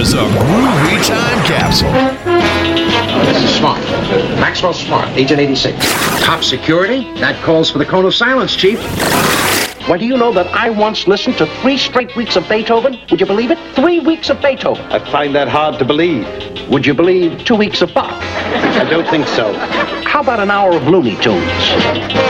is a groovy time capsule. This is Smart. Maxwell Smart, Agent 86. Top security? That calls for the cone of silence, Chief. Well, do you know that I once listened to 3 straight weeks of Beethoven? Would you believe it? 3 weeks of Beethoven. I find that hard to believe. Would you believe 2 weeks of Bach? I don't think so. How about an hour of Looney Tunes?